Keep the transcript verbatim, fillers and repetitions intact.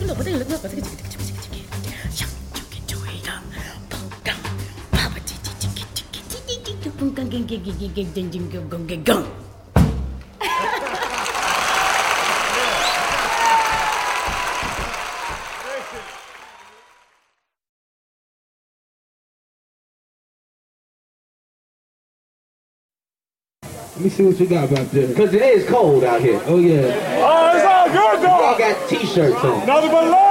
Let me see what you got back there. Because it is cold out here. Oh, yeah. Oh, it's all good, though. Y'all got t-shirts on. Nothing but love.